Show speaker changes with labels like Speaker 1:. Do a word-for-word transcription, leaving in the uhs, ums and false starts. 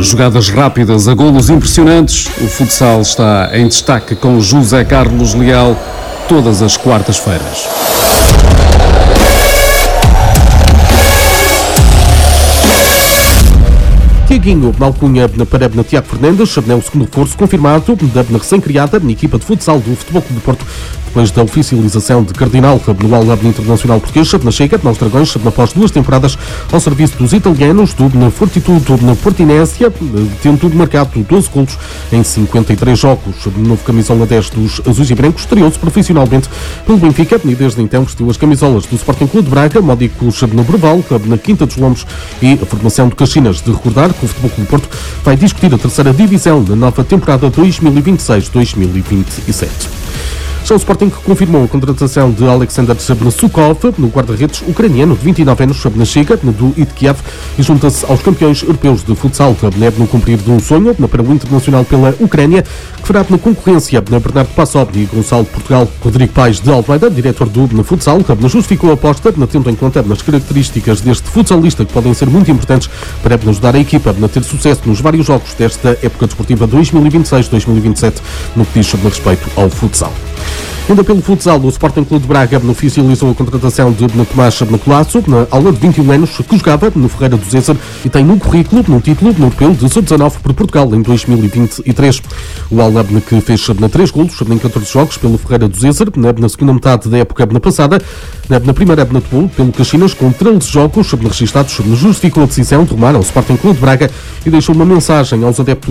Speaker 1: jogadas rápidas a golos impressionantes, o futsal está em destaque com José Carlos Leal todas as quartas-feiras.
Speaker 2: Tiaguinho Malcunha para Tiago Fernandes, é o segundo reforço confirmado da recém-criada equipa de futsal do Futebol Clube do Porto, depois da oficialização de Cardinal no All-Lab Internacional Português, na chega aos Dragões, após duas temporadas ao serviço dos italianos, do Fortitudo na Portinésia, tendo marcado doze golos em cinquenta e três jogos. O novo camisola dez dos azuis e brancos estreou-se profissionalmente pelo Benfica e desde então vestiu as camisolas do Sporting Clube de Braga, Módicos no Breval, na Quinta dos Lombos e a formação de Caxinas. De recordar que o Futebol Clube do Porto vai discutir a terceira divisão na nova temporada dois mil e vinte e seis dois mil e vinte e sete. Já o Sporting confirmou a contratação de Alexander Sukov, no guarda-redes ucraniano de vinte e nove anos, na chega do I T Kiev, e junta-se aos campeões europeus de futsal, no cumprir de um sonho para o Internacional pela Ucrânia, que fará na concorrência Bernardo Passov e Gonçalo de Portugal. Rodrigo Paes de Almeida, diretor do futsal, justificou a aposta, tendo em conta as características deste futsalista que podem ser muito importantes para ajudar a equipa a ter sucesso nos vários jogos desta época desportiva dois mil e vinte e seis dois mil e vinte e sete, no que diz respeito ao futsal. Ainda pelo futsal, o Sporting Clube de Braga oficializou a contratação de Tomás Colasso, na aula de vinte e um anos, que jogava no Ferreira do Zézer e tem no currículo no título europeu de sub dezanove por Portugal em dois mil e vinte e três. O Alab que fez três golos em catorze jogos pelo Ferreira do Zézer, na segunda metade da época passada, na primeira pelo Caxinas, com treze jogos registados, justificou a decisão de rumar ao Sporting Clube de Braga e deixou uma mensagem aos adeptos